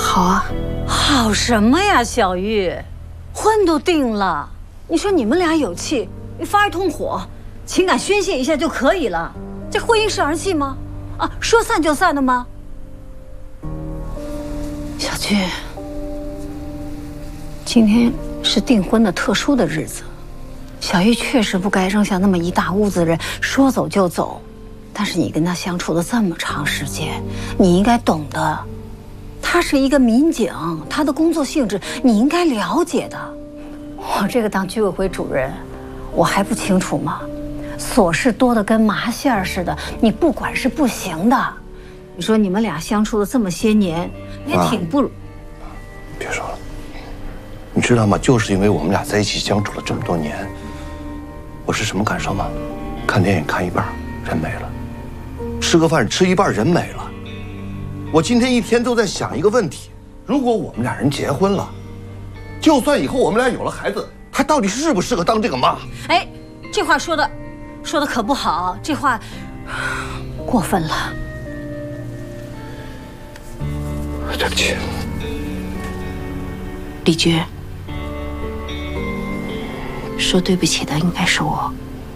好啊。 好什么呀，小玉，婚都定了，你说你们俩有气，你发一通火，情感宣泄一下就可以了。这婚姻是儿戏吗？啊，说散就散的吗？小俊，今天是订婚的特殊的日子，小玉确实不该扔下那么一大屋子人，说走就走。但是你跟他相处了这么长时间，你应该懂得，他是一个民警，他的工作性质你应该了解的。我这个当居委会主任，我还不清楚吗？琐事多得跟麻线儿似的，你不管是不行的。你说你们俩相处了这么些年，也挺不…… 别说了，你知道吗？就是因为我们俩在一起相处了这么多年，我是什么感受吗？看电影看一半，人没了；吃个饭吃一半，人没了。我今天一天都在想一个问题：如果我们俩人结婚了，就算以后我们俩有了孩子，他到底适不适合当这个妈？ 哎，这话说的可不好，这话过分了。 对不起， 李觉，说对不起的应该是我。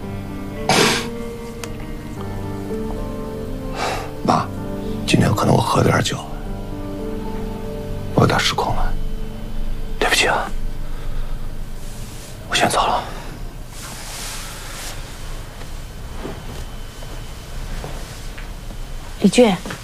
妈，今天可能我喝了点酒，我有点失控了，对不起啊，我先走了。 李觉。